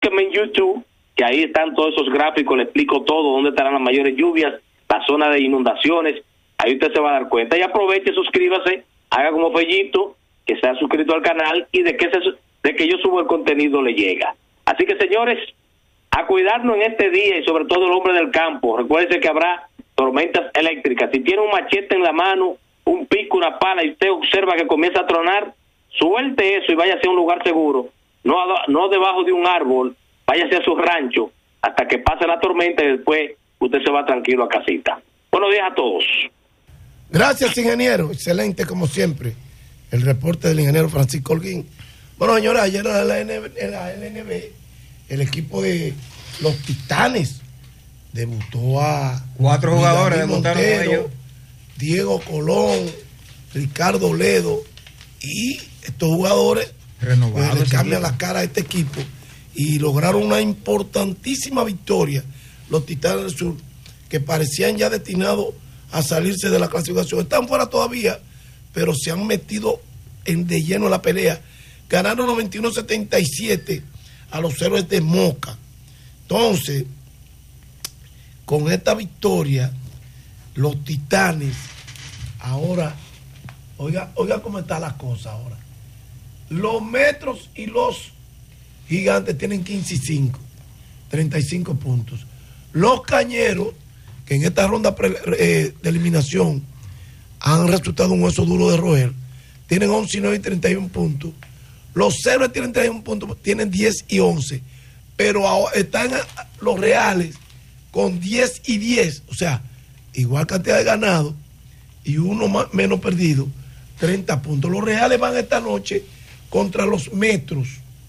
búsquenme en YouTube, que ahí están todos esos gráficos, le explico todo, dónde estarán las mayores lluvias, la zona de inundaciones, ahí usted se va a dar cuenta. Y aproveche, suscríbase, haga como Fellito, que se ha suscrito al canal, y de que yo subo el contenido le llega. Así que, señores, a cuidarnos en este día, y sobre todo el hombre del campo. Recuérdense que habrá tormentas eléctricas. Si tiene un machete en la mano, un pico, una pala, y usted observa que comienza a tronar, suelte eso y váyase a un lugar seguro, no debajo de un árbol, váyase a su rancho hasta que pase la tormenta y después usted se va tranquilo a casita. Buenos días a todos. Gracias, ingeniero. Excelente, como siempre, el reporte del ingeniero Francisco Holguín. Bueno, señores, ayer en la LNB, el equipo de los Titanes debutó a 4 jugadores, debutaron ellos: Diego Colón, Ricardo Ledo, y estos jugadores renovados le cambian la cara a este equipo y lograron una importantísima victoria. Los Titanes del Sur, que parecían ya destinados a salirse de la clasificación, están fuera todavía, pero se han metido de lleno en la pelea. Ganaron 91-77 a los Héroes de Moca. Entonces, con esta victoria, los Titanes ahora, oiga cómo está la cosa ahora. Los Metros y los Gigantes tienen 15 y 35 puntos. Los Cañeros, que en esta ronda de eliminación han resultado un hueso duro de roer, tienen 11 y 9 y 31 puntos. Los Héroes tienen 31 puntos, tienen 10 y 11. Pero ahora están los Reales con 10 y 10. O sea, igual cantidad de ganados y uno menos perdido, 30 puntos. Los Reales van esta noche contra los Metros,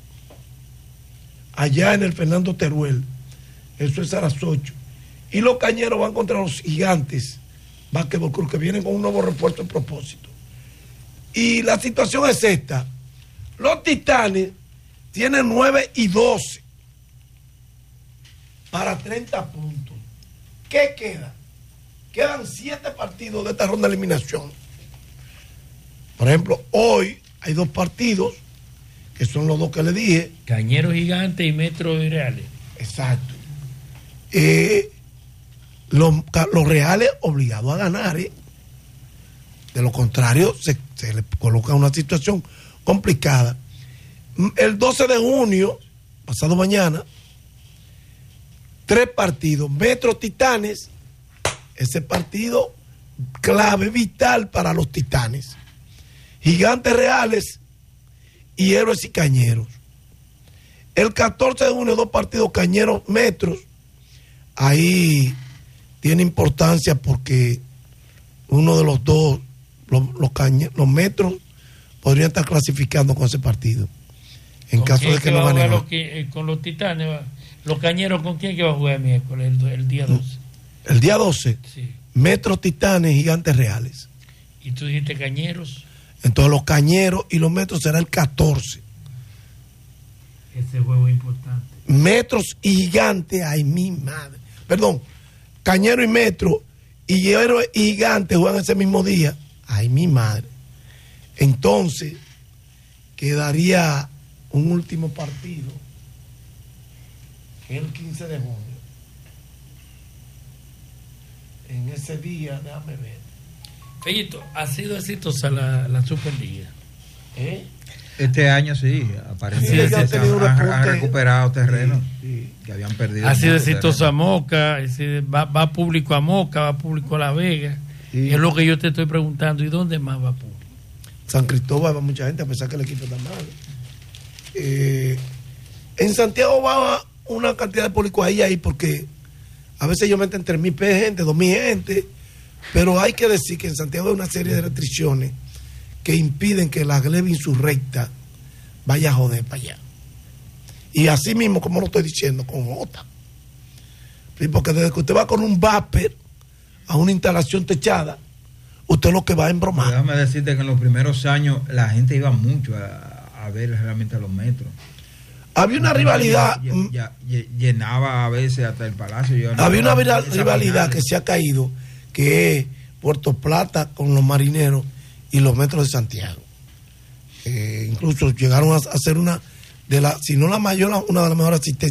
allá en el Fernando Teruel. Eso es a las 8. Y los Cañeros van contra los Gigantes Básquetbol Club, que vienen con un nuevo refuerzo en propósito. Y la situación es esta: los Titanes tienen 9 y 12 para 30 puntos. ¿Qué queda? Quedan 7 partidos de esta ronda de eliminación. Por ejemplo, hoy hay 2 partidos, que son los 2 que le dije. Cañeros Gigantes y Metro y Reales. Exacto. Los Reales obligados a ganar. De lo contrario, se les coloca en una situación complicada. El 12 de junio, pasado mañana, 3 partidos. Metro Titanes, ese partido clave, vital para los Titanes. Gigantes Reales y Héroes y Cañeros. El 14 de junio, 2 partidos, Cañeros Metros. Ahí tiene importancia porque uno de los dos, los Metros, podrían estar clasificando con ese partido. En caso de que no ganen. Con los Titanes, los Cañeros, ¿con quién que va a jugar el miércoles, el día 12? El día 12, sí. Metro Titanes, Gigantes Reales. ¿Y tú dijiste Cañeros? Entonces los Cañeros y los Metros será el 14. Ese juego es importante. Metros y Gigantes, ay mi madre. Perdón, Cañero y Metro y Héroes y Gigantes juegan ese mismo día. Ay mi madre. Entonces quedaría un último partido, que es el 15 de junio. En ese día, déjame ver. Fellito, ¿ha sido exitosa la Superliga? Este año sí, aparentemente han recuperado terreno que habían perdido. Ha sido exitosa Moca, va público a Moca, va público a La Vega. Es lo que yo te estoy preguntando. ¿Y dónde más va público? San Cristóbal va mucha gente, a pesar que el equipo está mal. En Santiago va una cantidad de público ahí, porque a veces ellos meten 3,000 gente, 2,000 gente, pero hay que decir que en Santiago hay una serie de restricciones que impiden que la gleba insurrecta vaya a joder para allá. Y así mismo, como lo estoy diciendo, con J. Porque desde que usted va con un vapor a una instalación techada, usted lo que va a embromar. Déjame decirte que en los primeros años la gente iba mucho a ver realmente a los Metros. Había una rivalidad. Llenaba a veces hasta el Palacio. Había una rivalidad que se ha caído, que es Puerto Plata con los Marineros y los Metros de Santiago. Incluso llegaron a hacer una si no la mayor, una de las mejores asistencias